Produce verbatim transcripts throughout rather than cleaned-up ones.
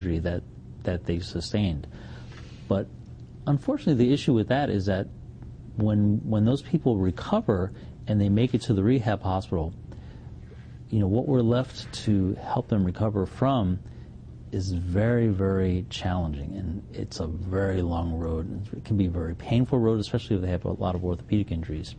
injury that, that they sustained. But unfortunately, the issue with that is that when, when those people recover and they make it to the rehab hospital, you know, what we're left to help them recover from is very, very challenging, and it's a very long road. It can be a very painful road, especially if they have a lot of orthopedic injuries.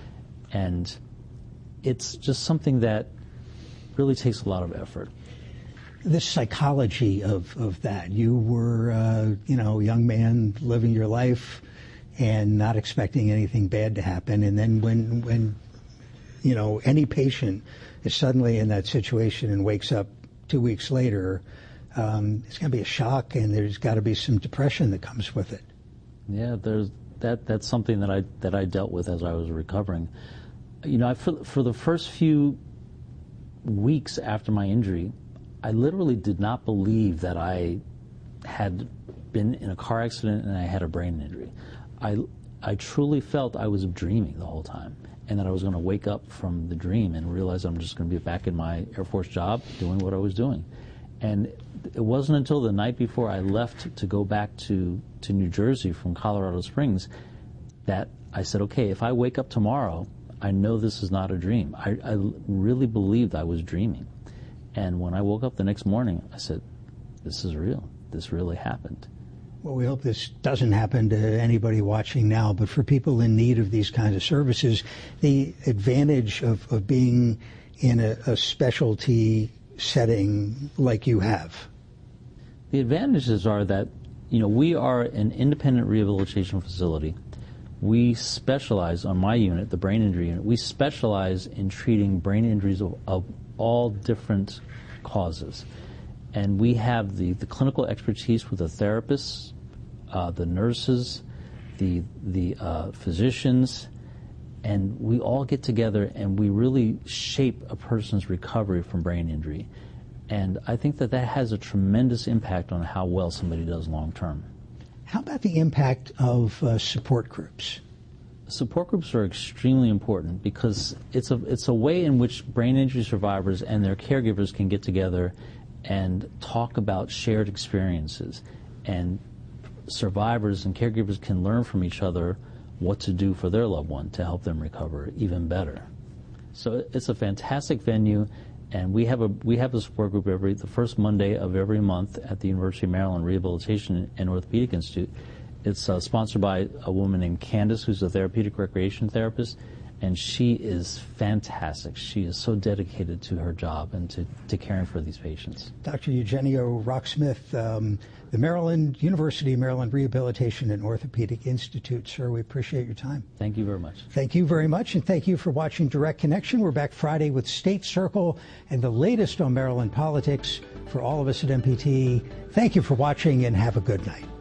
And it's just something that really takes a lot of effort. The psychology of, of that. You were, uh, you know, a young man living your life and not expecting anything bad to happen. And then when, when you know, any patient is suddenly in that situation and wakes up two weeks later, um, it's going to be a shock, and there's got to be some depression that comes with it. Yeah, there's that. That's something that I that I dealt with as I was recovering. You know, I, for for the first few weeks after my injury, I literally did not believe that I had been in a car accident and I had a brain injury. I I truly felt I was dreaming the whole time, and that I was going to wake up from the dream and realize I'm just going to be back in my Air Force job doing what I was doing. And it wasn't until the night before I left to go back to, to New Jersey from Colorado Springs that I said, okay, if I wake up tomorrow, I know this is not a dream. I, I really believed I was dreaming. And when I woke up the next morning, I said, this is real. This really happened. Well, we hope this doesn't happen to anybody watching now, but for people in need of these kinds of services, the advantage of, of being in a, a specialty setting like you have. The advantages are that, you know, we are an independent rehabilitation facility. We specialize, on my unit, the brain injury unit, we specialize in treating brain injuries of, of all different causes. And we have the, the clinical expertise with the therapists, uh, the nurses, the, the uh, physicians, and we all get together and we really shape a person's recovery from brain injury. And I think that that has a tremendous impact on how well somebody does long term. How about the impact of uh, support groups? Support groups are extremely important because it's a, it's a way in which brain injury survivors and their caregivers can get together and talk about shared experiences. And survivors and caregivers can learn from each other what to do for their loved one to help them recover even better. So it's a fantastic venue, and we have a we have a support group every the first Monday of every month at the University of Maryland Rehabilitation and Orthopedic Institute. It's uh, sponsored by a woman named Candace, who's a therapeutic recreation therapist, and she is fantastic. She is so dedicated to her job and to, to caring for these patients. Doctor Eugenio Rocksmith, um, the Maryland University of Maryland Rehabilitation and Orthopedic Institute. Sir, we appreciate your time. Thank you very much. Thank you very much, and thank you for watching Direct Connection. We're back Friday with State Circle and the latest on Maryland politics. For all of us at M P T, thank you for watching and have a good night.